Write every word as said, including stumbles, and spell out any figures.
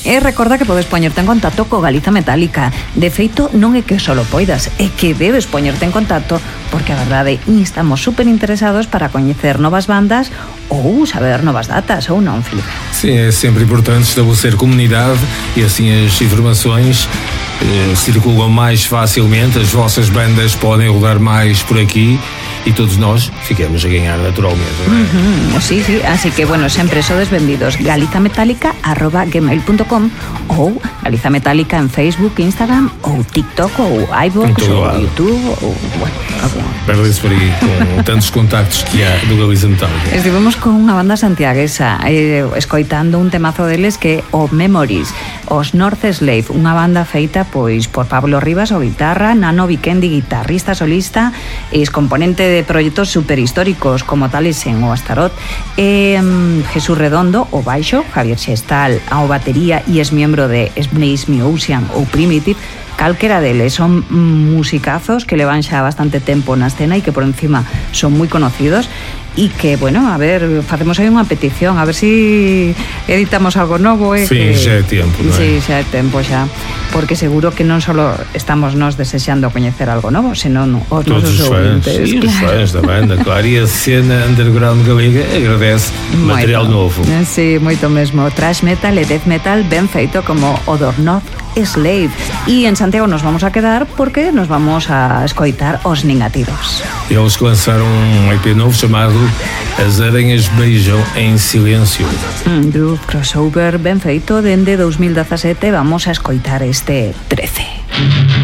E recorda que podes poñerte en contacto co Galiza Metálica. De feito, non é que solo poidas, é que debes poñerte en contacto porque a verdade estamos super interesados para coñecer novas bandas ou saber novas datas, ou non, Filipe? Sim, é sempre importante estabelecer comunidade e assim as informações eh, circulam mais facilmente, as vossas bandas podem rodar mais por aqui e todos nós ficamos a ganhar naturalmente, não é? Uh-huh, sí, sí, así que, bueno, sempre sodes benvidos. galizametálica arroba gmail punto com ou Galiza Metálica en Facebook, Instagram ou TikTok ou iVoox ou lado. YouTube ou, bueno, Perde-se por aí com tantos contactos que há do Galiza Metálica. Estivemos con unha banda santiaguesa eh, escoitando un temazo deles que é o Memories, os North Slave, unha banda feita pois por Pablo Rivas o guitarra, Nano Vikendi, guitarrista solista, ex componente de proxectos superhistóricos como tales en o Astarot, eh, Jesús Redondo o baixo, Javier Xestal ao batería e es miembro de Smash Me Ocean ou Primitive. Calquera deles son musicazos que levan xa bastante tempo na escena e que por encima son moi conocidos e que, bueno, a ver, facemos aí unha petición, a ver si editamos algo novo. Eh, sí, que... xa é tempo, non é? Sí, xa é tempo xa, porque seguro que non só estamos nós desexando coñecer algo novo, senón os nosos ouvintes. E os fãs da banda, claro, e a cena underground galega agradece material novo. Sí, moito mesmo, thrash metal e death metal ben feito como o do North Slave. E en Santiago nos vamos a quedar porque nos vamos a escoitar os Ningativos. Eles lançaram um E P novo chamado As Aranhas Beijam em Silêncio. Mm, groove crossover ben feito dende dos mil dezasete. Vamos a escoitar este trece.